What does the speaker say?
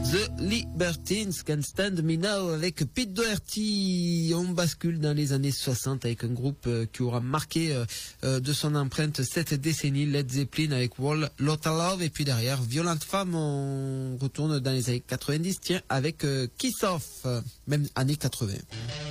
The Libertines, Can't Stand Me Now avec Pete Doherty. On bascule dans les années 60 avec un groupe qui aura marqué de son empreinte cette décennie, Led Zeppelin avec Whole Lotta Love, et puis derrière Violente Femmes, on retourne dans les années 90, tiens, avec Kiss Off, même années 80.